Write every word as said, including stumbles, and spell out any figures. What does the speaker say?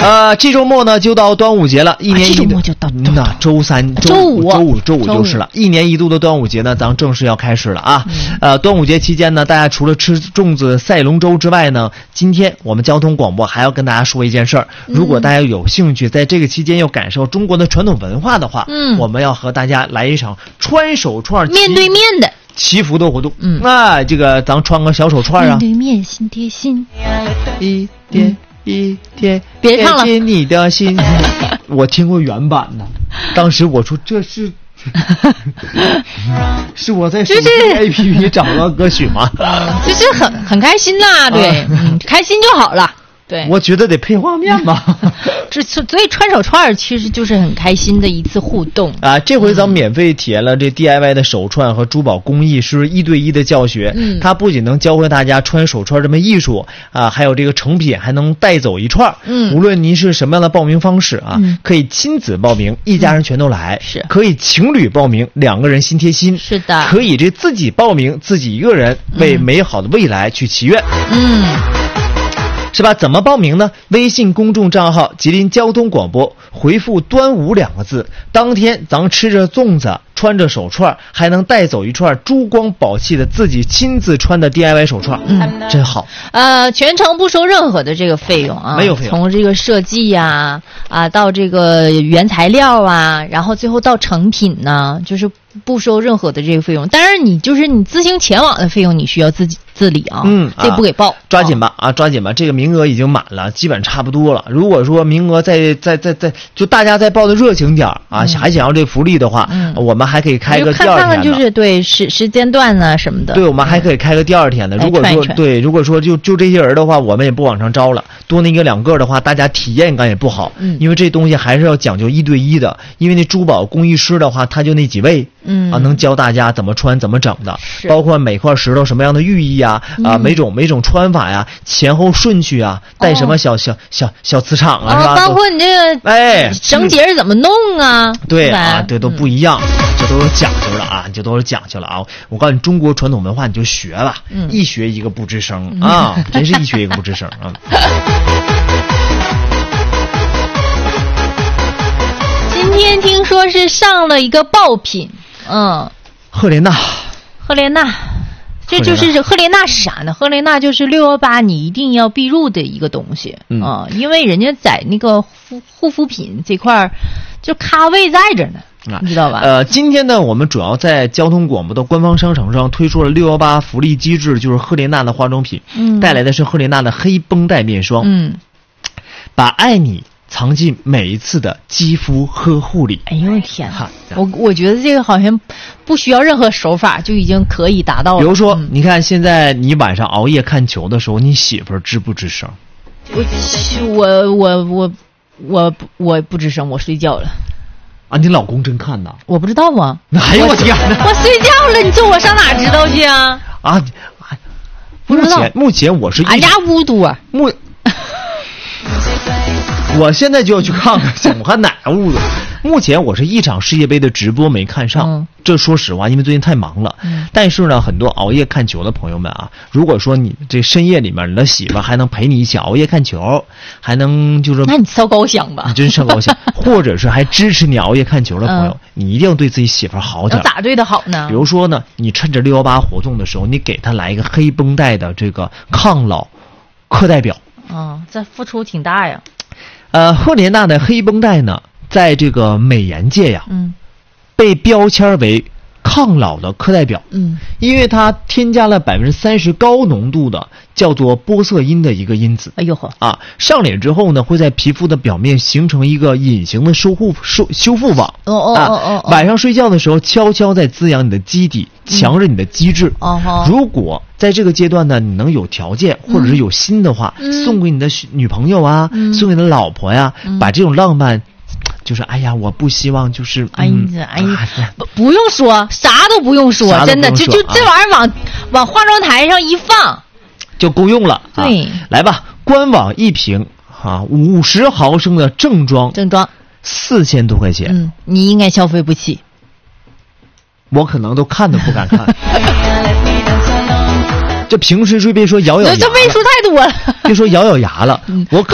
呃，这周末呢就到端午节了，一年一度、啊、 这周末就到那、嗯、周三、周五、周五、周五就是了。一年一度的端午节呢，咱正式要开始了啊。嗯、呃，端午节期间呢，大家除了吃粽子、赛龙舟之外呢，今天我们交通广播还要跟大家说一件事儿。如果大家有兴趣在这个期间要感受中国的传统文化的话，嗯，我们要和大家来一场穿手串面对面的祈福的活动。嗯，那这个咱穿个小手串啊， 面对面心贴心， 一点。嗯一天别唱了， 贴近你的心。我听过原版的，当时我说这是是我在手机 A P P 找到歌曲吗？ 就是很很开心啦，对，啊嗯、开心就好了。对， 我觉得得配画面嘛。 这所以穿手串其实就是很开心的一次互动啊！这回咱们免费体验了这 D I Y 的手串和珠宝工艺，是一对一的教学。嗯，它不仅能教会大家穿手串这么艺术啊，还有这个成品还能带走一串。嗯，无论您是什么样的报名方式啊，嗯、可以亲子报名，一家人全都来；是、嗯、可以情侣报名，两个人心贴心； 是的， 可以这自己报名，自己一个人为美好的未来去祈愿。嗯。是吧？怎么报名呢？微信公众账号吉林交通广播，回复端午两个字，当天咱吃着粽子，穿着手串，还能带走一串珠光宝气的自己亲自穿的 D I Y 手串。嗯，真好。 呃，全程不收任何的这个费用啊， 没有费用。 从这个设计呀 啊, 啊到这个原材料啊，然后最后到成品呢，就是不收任何的这个费用。当然，你就是你自行前往的费用，你需要自己自理啊。嗯，这不给报，啊、 抓紧吧啊，抓紧吧！这个名额已经满了，基本差不多了。如果说名额再再再再，就大家再报的热情点啊，嗯、还想要这福利的话，嗯、我们还可以开个第二天的。 看看就是对时时间段啊什么的。 对，我们还可以开个第二天的。嗯、如果说串串对，如果说就就这些人的话，我们也不往上招了。多那个两个的话，大家体验感也不好。嗯，因为这东西还是要讲究一对一的。因为那珠宝工艺师的话，他就那几位。嗯啊，能教大家怎么穿怎么整的，包括每块石头什么样的寓意啊，嗯、啊每种每种穿法呀，前后顺序啊，带什么小、哦、小小小磁场啊， 哦、 是吧？ 包括你这个哎绳结是怎么弄啊？ 对啊，对都不一样，嗯、这都是讲究了啊，这都是讲究了啊！我告诉你，中国传统文化你就学吧，嗯、一学一个不吱声啊，真是一学一个不吱声啊。 今天听说是上了一个爆品。嗯， 赫莲娜， 赫莲娜，这就是赫莲娜是啥呢？赫莲娜就是六幺八你一定要必入的一个东西啊、嗯呃，因为人家在那个护护肤品这块就咖位在这呢，啊、你知道吧？ 呃，今天呢，我们主要在交通广播的官方商城上推出了六幺八福利机制，就是赫莲娜的化妆品，嗯，带来的是赫莲娜的黑绷带面霜，嗯，把爱你藏进每一次的肌肤呵护里。 哎呦天哪！我我觉得这个好像不需要任何手法就已经可以达到了。 比如说，嗯、你看现在你晚上熬夜看球的时候，你媳妇儿吱不吱声？ 我我我我我我不吱声，我睡觉了。 啊，你老公真看呐？ 我不知道吗？ 哎呦我天哪！ 我睡觉了，你说我上哪知道去啊？ 啊，目前目前我是俺家屋多目。我现在就要去看看，我看哪个屋子。目前我是一场世界杯的直播没看上，嗯、这说实话，因为最近太忙了。嗯、但是呢，很多熬夜看球的朋友们啊，如果说你这深夜里面你的媳妇还能陪你一起熬夜看球，还能就是那你烧高香吧， 你真烧高香，或者是还支持你熬夜看球的朋友，嗯、你一定要对自己媳妇好点。 咋对的好呢？ 比如说呢，你趁着六幺八活动的时候，你给她来一个黑绷带的这个抗老课代表。 嗯，这付出挺大呀。 呃，赫莲娜的黑绷带呢，在这个美颜界呀，嗯，被标签为抗老的课代表，嗯，因为它添加了百分之三十高浓度的叫做玻色因的一个因子。 哎呦呵， 啊，上脸之后呢，会在皮肤的表面形成一个隐形的修护修修复网。 哦哦哦哦， 啊，晚上睡觉的时候，悄悄在滋养你的基底，强韧你的机制。哦、嗯、如果在这个阶段呢，你能有条件或者是有心的话，嗯、送给你的女朋友啊，嗯、送给你的老婆呀，嗯、把这种浪漫。就是哎呀，我不希望就是， 哎呀，哎呀，不不用说，啥都不用说，真的，就就这玩意儿往往化妆台上一放， 就够用了。 对， 啊、来吧，官网一瓶啊，五十毫升的正装， 正装四千多块钱， 嗯，你应该消费不起， 我可能都看都不敢看。这平时就别说咬咬牙， 这位数太多了， 别说咬咬牙了，嗯、我可。